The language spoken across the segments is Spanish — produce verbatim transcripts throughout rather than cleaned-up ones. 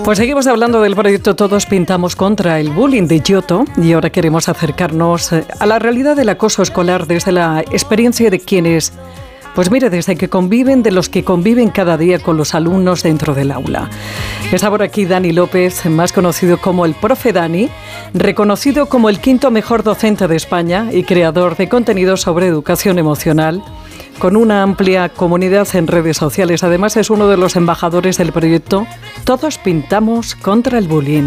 Pues seguimos hablando del proyecto Todos Pintamos contra el bullying de Giotto y ahora queremos acercarnos a la realidad del acoso escolar desde la experiencia de quienes, pues mire, desde que conviven, de los que conviven cada día con los alumnos dentro del aula. Está por aquí Dani López, más conocido como el Profe Dani, reconocido como el quinto mejor docente de España y creador de contenidos sobre educación emocional, con una amplia comunidad en redes sociales. Además, es uno de los embajadores del proyecto Todos Pintamos contra el bullying.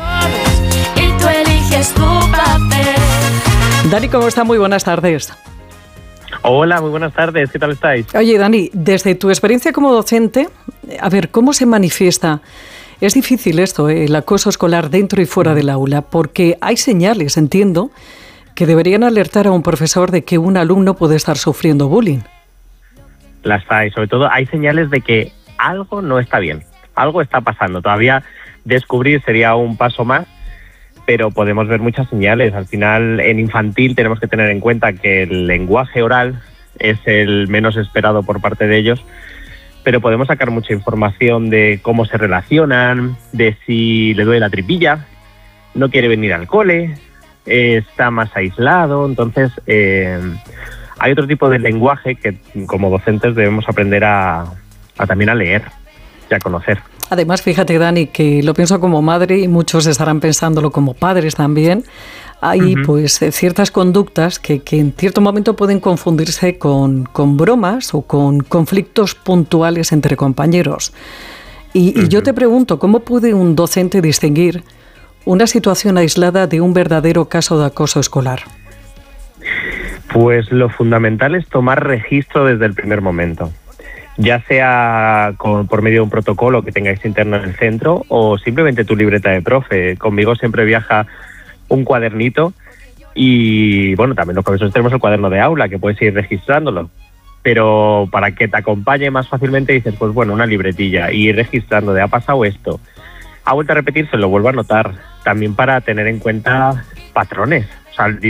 Dani, ¿cómo está? Muy buenas tardes. Hola, muy buenas tardes. ¿Qué tal estáis? Oye, Dani, desde tu experiencia como docente, a ver, ¿cómo se manifiesta? Es difícil esto, ¿eh? El acoso escolar dentro y fuera del aula, porque hay señales, entiendo, que deberían alertar a un profesor de que un alumno puede estar sufriendo bullying. Las hay, sobre todo hay señales de que algo no está bien, algo está pasando. Todavía descubrir sería un paso más, pero podemos ver muchas señales. Al final, en infantil tenemos que tener en cuenta que el lenguaje oral es el menos esperado por parte de ellos, pero podemos sacar mucha información de cómo se relacionan, de si le duele la tripilla, no quiere venir al cole, eh, está más aislado. Entonces, eh, hay otro tipo de lenguaje que como docentes debemos aprender a, a también a leer y a conocer. Además, fíjate, Dani, que lo pienso como madre y muchos estarán pensándolo como padres también. Hay uh-huh. pues ciertas conductas que, que en cierto momento pueden confundirse con, con bromas o con conflictos puntuales entre compañeros. Y, uh-huh. y yo te pregunto, ¿cómo puede un docente distinguir una situación aislada de un verdadero caso de acoso escolar? Pues lo fundamental es tomar registro desde el primer momento, ya sea con, por medio de un protocolo que tengáis interno en el centro o simplemente tu libreta de profe. Conmigo siempre viaja un cuadernito y, bueno, también los profesores tenemos el cuaderno de aula que puedes ir registrándolo, pero para que te acompañe más fácilmente dices, pues bueno, una libretilla y ir registrando de ha pasado esto, ha vuelto a repetirse, lo vuelvo a anotar, también para tener en cuenta patrones. O sea,